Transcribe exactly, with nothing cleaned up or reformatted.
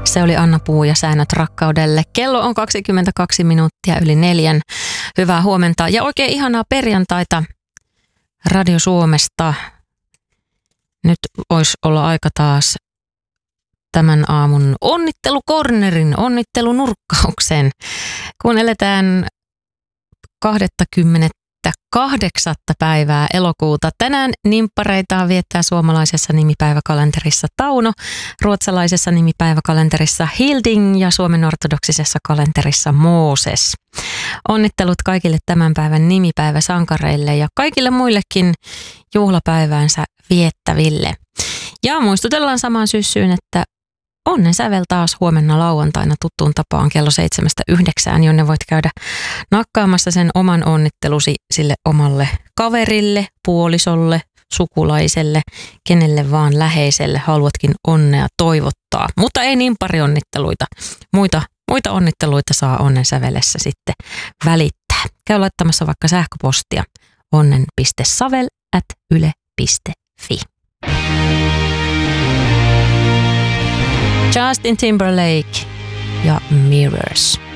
Se oli Anna Puu ja Säännöt rakkaudelle. Kello on kaksikymmentäkaksi minuuttia yli neljän. Hyvää huomenta ja oikein ihanaa perjantaita Radio Suomesta. Nyt olisi olla aika taas tämän aamun onnittelukornerin, onnittelunurkkauksen. Kun eletään kaksikymmentäkahdeksan päivää elokuuta. Tänään nimppareitaan viettää suomalaisessa nimipäiväkalenterissa Tauno, ruotsalaisessa nimipäiväkalenterissa Hilding ja Suomen ortodoksisessa kalenterissa Mooses. Onnittelut kaikille tämän päivän nimipäiväsankareille ja kaikille muillekin juhlapäiväänsä viettäville. Ja muistutellaan samaan syssyyn, että onnen sävel taas huomenna lauantaina tuttuun tapaan kello seitsemästä yhdeksään, jonne voit käydä nakkaamassa sen oman onnittelusi sille omalle kaverille, puolisolle, sukulaiselle, kenelle vaan läheiselle haluatkin onnea toivottaa. Mutta ei niin pari onnitteluita. Muita, muita onnitteluita saa onnen sävelessä sitten välittää. Käy laittamassa vaikka sähköpostia onnen piste savel ät yle piste fi. Justin Timberlake ja Mirrors.